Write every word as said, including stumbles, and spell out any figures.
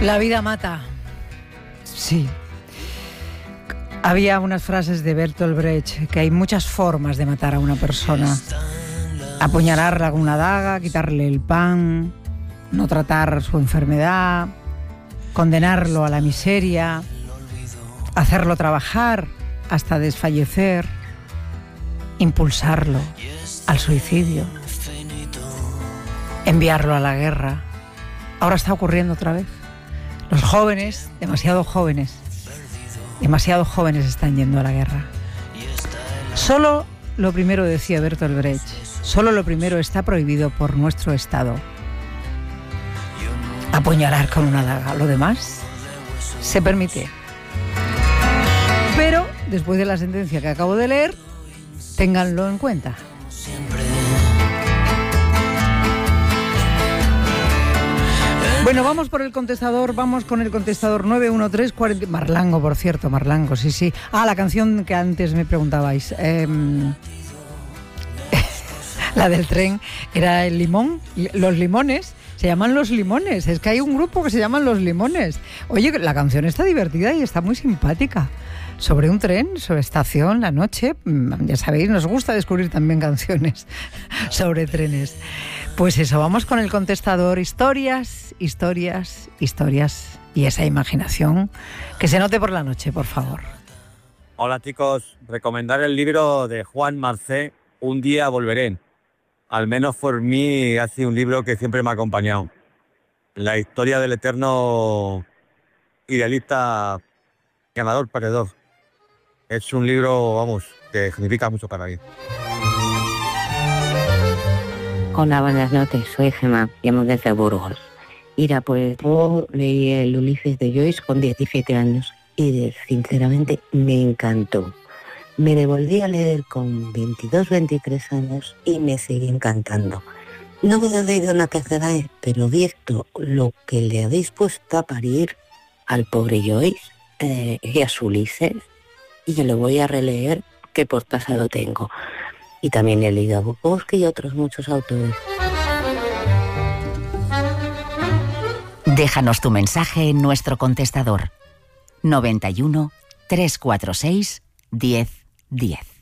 La vida mata. Sí. Había unas frases de Bertolt Brecht que hay muchas formas de matar a una persona. Apuñalarla con una daga, quitarle el pan, no tratar su enfermedad, condenarlo a la miseria, hacerlo trabajar hasta desfallecer, impulsarlo al suicidio, enviarlo a la guerra. Ahora está ocurriendo otra vez. Los jóvenes, demasiado jóvenes, demasiado jóvenes están yendo a la guerra. Solo lo primero, decía Bertolt Brecht, solo lo primero está prohibido por nuestro Estado. Apuñalar con una daga. Lo demás se permite. Pero, después de la sentencia que acabo de leer, ténganlo en cuenta. Bueno, vamos por el contestador, vamos con el contestador nueve uno tres cuarenta... Marlango, por cierto, Marlango, sí, sí. Ah, la canción que antes me preguntabais. Eh, la del tren era el limón, los limones. Se llaman Los Limones, es que hay un grupo que se llaman Los Limones. Oye, la canción está divertida y está muy simpática. Sobre un tren, sobre estación, la noche, ya sabéis, nos gusta descubrir también canciones sobre trenes. Pues eso, vamos con el contestador. Historias, historias, historias y esa imaginación que se note por la noche, por favor. Hola chicos, recomendar el libro de Juan Marcé, Un día volveré. Al menos por mí ha sido un libro que siempre me ha acompañado. La historia del eterno idealista ganador perdedor. Es un libro, vamos, que significa mucho para mí. Hola, buenas noches, soy Gemma, llamo desde Burgos. Mira, pues yo leí el Ulises de Joyce con diecisiete años y sinceramente me encantó. Me devolví a leer con veintidós, veintitrés años y me sigue encantando. No me he leído una tercera vez, pero visto lo que le habéis puesto a parir al pobre Joyce eh, y a su Ulises, y me lo voy a releer, que por casa lo tengo. Y también he leído a Bukowski y otros muchos autores. Déjanos tu mensaje en nuestro contestador noventa y uno, trescientos cuarenta y seis, diez diez.